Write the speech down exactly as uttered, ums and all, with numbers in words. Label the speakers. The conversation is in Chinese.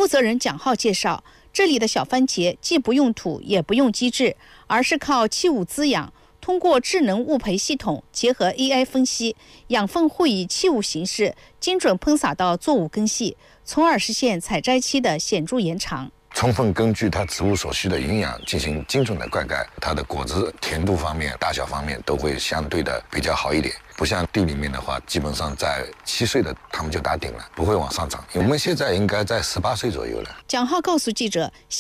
Speaker 1: 负责人蒋浩介绍，这里的小番茄既不用土也不用机制，而是靠器物滋养，通过智能物培系统结合 A I 分析，养分会以器物形式精准喷洒到作物根系，从而实现采摘期的显著延长。
Speaker 2: 充分根据它植物所需的营养进行精准的灌溉，它的果子甜度方面、大小方面都会相对的比较好一点。不像地里面的话，基本上在七岁的它们就打顶了，不会往上涨。我们现在应该在十八岁左右了。
Speaker 1: 蒋浩告诉记者。